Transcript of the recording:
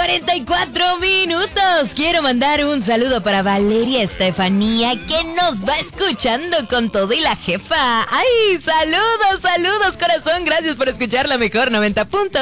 8:44. Quiero mandar un saludo para Valeria Estefanía, que nos va escuchando con todo y la jefa. ¡Ay! Saludos, corazón. Gracias por escuchar la mejor 90.5.